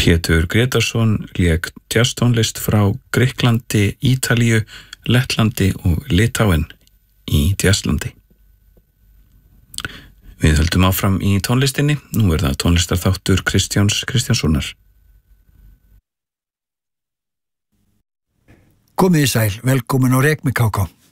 Pétur Gretarsson lék jazztónlist frá Grikklandi, Ítalíu, Lettlandi og Litáen í Jazzlandi. Við höldum áfram í tónlistinni, nú það tónlistarþáttur Kristjáns Kristjánssonar. Komið í sæl, velkomin á Rek með KK.